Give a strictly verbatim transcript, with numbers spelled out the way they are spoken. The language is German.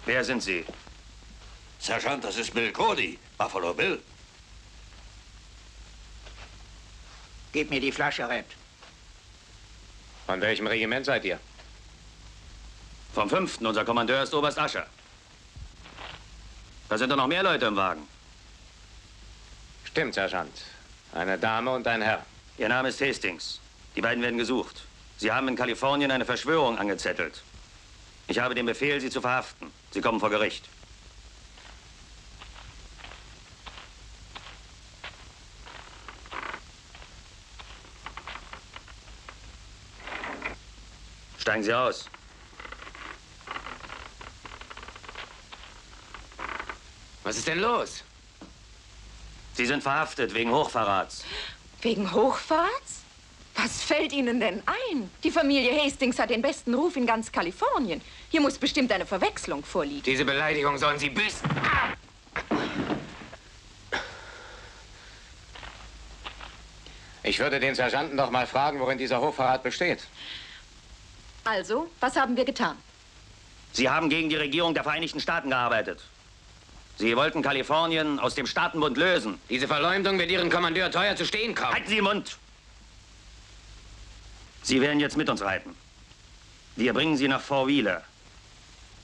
Wer sind Sie? Sergeant, das ist Bill Cody. Buffalo Bill. Gib mir die Flasche, Red. Von welchem Regiment seid ihr? Vom fünften Unser Kommandeur ist Oberst Ascher. Da sind doch noch mehr Leute im Wagen. Stimmt, Sergeant. Eine Dame und ein Herr. Ihr Name ist Hastings. Die beiden werden gesucht. Sie haben in Kalifornien eine Verschwörung angezettelt. Ich habe den Befehl, Sie zu verhaften. Sie kommen vor Gericht. Steigen Sie aus. Was ist denn los? Sie sind verhaftet wegen Hochverrats. Wegen Hochverrats? Was fällt Ihnen denn ein? Die Familie Hastings hat den besten Ruf in ganz Kalifornien. Hier muss bestimmt eine Verwechslung vorliegen. Diese Beleidigung sollen Sie büßen. Ich würde den Sergeanten doch mal fragen, worin dieser Hochverrat besteht. Also, was haben wir getan? Sie haben gegen die Regierung der Vereinigten Staaten gearbeitet. Sie wollten Kalifornien aus dem Staatenbund lösen. Diese Verleumdung wird Ihren Kommandeur teuer zu stehen kommen. Halten Sie den Mund! Sie werden jetzt mit uns reiten. Wir bringen Sie nach Fort Wheeler.